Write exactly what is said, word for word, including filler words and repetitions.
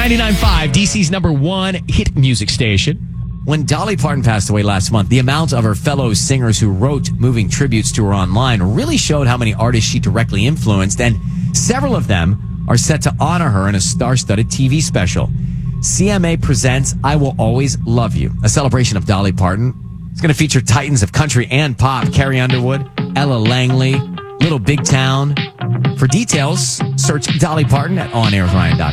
ninety-nine point five, D C's number one hit music station. When Dolly Parton passed away last month, the amount of her fellow singers who wrote moving tributes to her online really showed how many artists she directly influenced, and several of them are set to honor her in a star-studded T V special. C M A presents I Will Always Love You, a celebration of Dolly Parton. It's going to feature titans of country and pop, Carrie Underwood, Ella Langley, Little Big Town. For details, search Dolly Parton at on air with ryan dot com.